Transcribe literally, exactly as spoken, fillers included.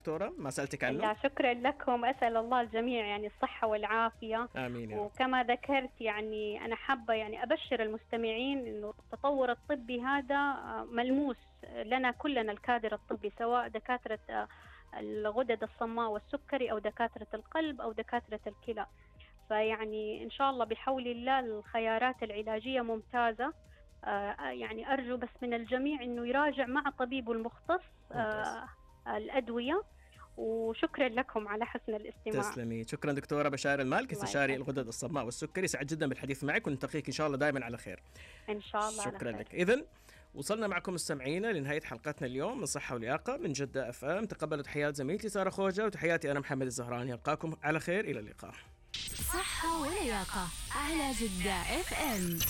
دكتورة ما سألتك عنه؟ لا شكرا لكم، أسأل الله الجميع يعني الصحة والعافية. آمين يا رب. وكما ذكرت يعني أنا حابة يعني أبشر المستمعين إنه التطور الطبي هذا آه، ملموس لنا كلنا، الكادر الطبي سواء دكاترة آه، الغدد الصماء والسكري أو دكاترة القلب أو دكاترة الكلى. فيعني إن شاء الله بحول الله الخيارات العلاجية ممتازة. آه، يعني أرجو بس من الجميع إنه يراجع مع طبيبه المختص ممتاز. آه، الأدوية. وشكرا لكم على حسن الاستماع. تسلمي، شكرا دكتورة بشار المالك، الله استشاري يسعدك. الغدد الصماء والسكري. سعد جدا بالحديث معك ونلتقيك إن شاء الله دائما على خير. إن شاء الله على شكرا خير. لك. إذن وصلنا معكم مستمعينا لنهاية حلقتنا اليوم من صحة ولياقة من جدة اف ام. تقبلوا تحيات زميلتي سارة خوجة وتحياتي أنا محمد الزهراني. ألقاكم على خير، إلى اللقاء. صحة ولياقة على جدة اف ام.